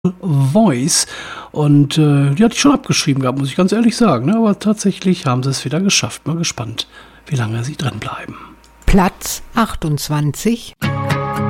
Voice. Und die hatte ich schon abgeschrieben gehabt, muss ich ganz ehrlich sagen. Ne? Aber tatsächlich haben sie es wieder geschafft. Mal gespannt, wie lange sie drin bleiben. Platz 28.